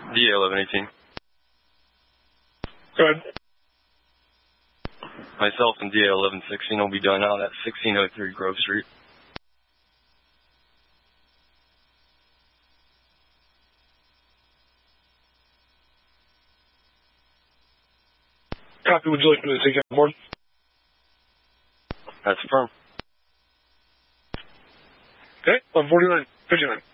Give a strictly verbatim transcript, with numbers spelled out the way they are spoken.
D A eleven eighteen. Go ahead. Myself and D A eleven sixteen will be done out at sixteen oh three Grove Street. Copy. Would you like me to take you on board? That's firm. Okay. one forty-nine fifty-nine.